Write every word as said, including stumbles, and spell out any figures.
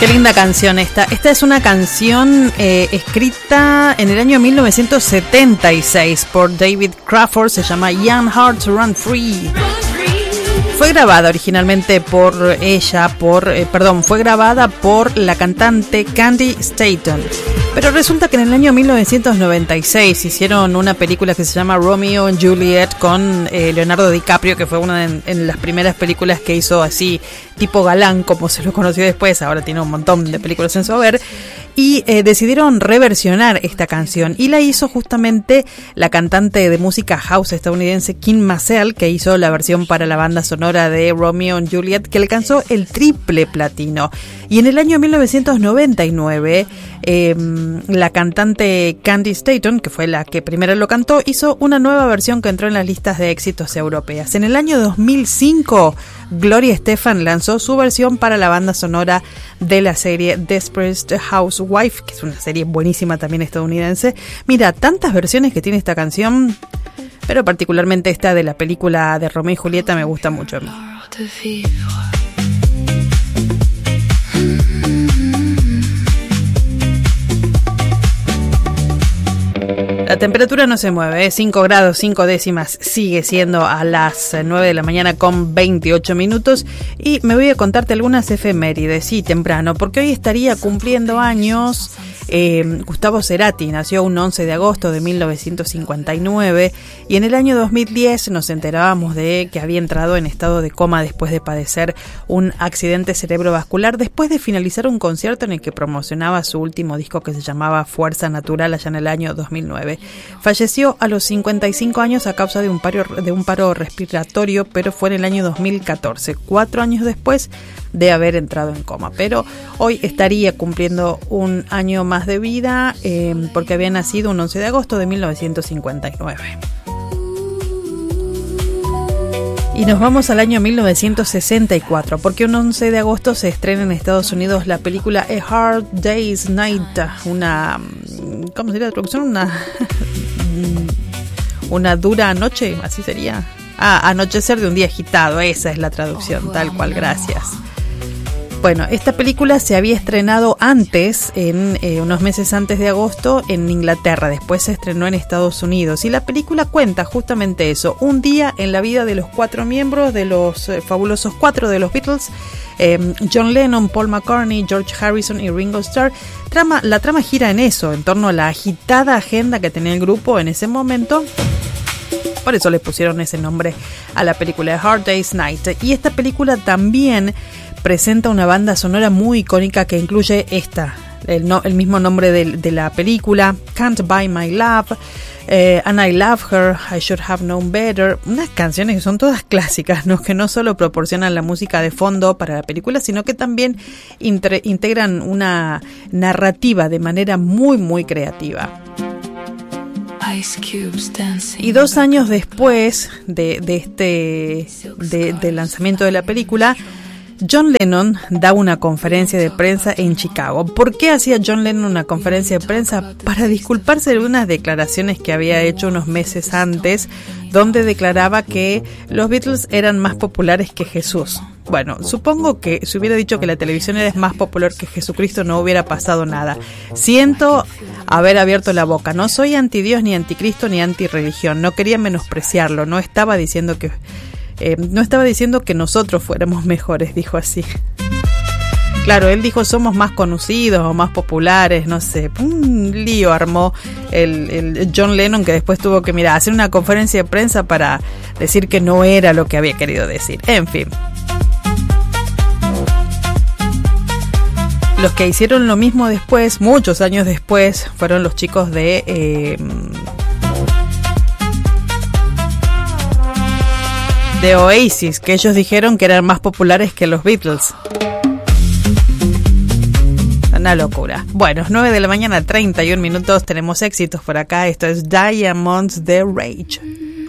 Qué linda canción esta. Esta es una canción eh, escrita en el año mil novecientos setenta y seis por David Crawford. Se llama Young Hearts Run Free. Fue grabada originalmente por ella, por eh, perdón, fue grabada por la cantante Candy Staton. Pero resulta que en el año mil novecientos noventa y seis hicieron una película que se llama Romeo and Juliet con eh, Leonardo DiCaprio, que fue una de en las primeras películas que hizo así, tipo galán, como se lo conoció después. Ahora tiene un montón de películas en su haber. Y eh, decidieron reversionar esta canción y la hizo justamente la cantante de música house estadounidense Kim Massell, que hizo la versión para la banda sonora de Romeo and Juliet, que alcanzó el triple platino. Y en el año mil novecientos noventa y nueve eh, la cantante Candy Staton, que fue la que primero lo cantó, hizo una nueva versión que entró en las listas de éxitos europeas. En el año dos mil cinco, Gloria Estefan lanzó su versión para la banda sonora de la serie Desperate Housewife, que es una serie buenísima también estadounidense. Mira, tantas versiones que tiene esta canción, pero particularmente esta de la película de Romeo y Julieta me gusta mucho a mí. La temperatura no se mueve, ¿eh? cinco grados, cinco décimas, sigue siendo a las nueve de la mañana con veintiocho minutos. Y me voy a contarte algunas efemérides, sí, temprano, porque hoy estaría cumpliendo años eh, Gustavo Cerati. Nació un once de agosto de mil novecientos cincuenta y nueve y en el año dos mil diez nos enterábamos de que había entrado en estado de coma después de padecer un accidente cerebrovascular, después de finalizar un concierto en el que promocionaba su último disco que se llamaba Fuerza Natural allá en el año dos mil nueve. Falleció a los cincuenta y cinco años a causa de un paro, de un paro respiratorio, pero fue en el año dos mil catorce, cuatro años después de haber entrado en coma. Pero hoy estaría cumpliendo un año más de vida eh, porque había nacido un once de agosto de mil novecientos cincuenta y nueve. Y nos vamos al año mil novecientos sesenta y cuatro, porque un once de agosto se estrena en Estados Unidos la película A Hard Day's Night, una, ¿cómo sería la traducción? Una, una dura noche, así sería. Ah, anochecer de un día agitado, esa es la traducción, tal cual, gracias. Bueno, esta película se había estrenado antes, en eh, unos meses antes de agosto, en Inglaterra. Después se estrenó en Estados Unidos. Y la película cuenta justamente eso. Un día en la vida de los cuatro miembros de los eh, fabulosos cuatro de los Beatles. Eh, John Lennon, Paul McCartney, George Harrison y Ringo Starr. Trama, la trama gira en eso, en torno a la agitada agenda que tenía el grupo en ese momento. Por eso le pusieron ese nombre a la película, Hard Day's Night. Y esta película también presenta una banda sonora muy icónica que incluye esta, el, no, el mismo nombre de, de la película, Can't Buy My Love, eh, And I Love Her, I Should Have Known Better. Unas canciones que son todas clásicas, ¿no? Que no solo proporcionan la música de fondo para la película, sino que también intre, integran una narrativa de manera muy, muy creativa. Y dos años después de, de este de, del lanzamiento de la película, John Lennon da una conferencia de prensa en Chicago. ¿Por qué hacía John Lennon una conferencia de prensa? Para disculparse de unas declaraciones que había hecho unos meses antes, donde declaraba que los Beatles eran más populares que Jesús. Bueno, supongo que si hubiera dicho que la televisión era más popular que Jesucristo no hubiera pasado nada. Siento haber abierto la boca. No soy anti Dios, ni anticristo, ni anti religión. No quería menospreciarlo. No estaba diciendo que eh, no estaba diciendo que nosotros fuéramos mejores, dijo así. Claro, él dijo somos más conocidos o más populares, no sé. Un lío armó el, el John Lennon, que después tuvo que mira, hacer una conferencia de prensa para decir que no era lo que había querido decir. En fin. Los que hicieron lo mismo después, muchos años después, fueron los chicos de eh, de Oasis, que ellos dijeron que eran más populares que los Beatles. Una locura. Bueno, nueve de la mañana, treinta y un minutos, tenemos éxitos por acá. Esto es Diamonds de Rage.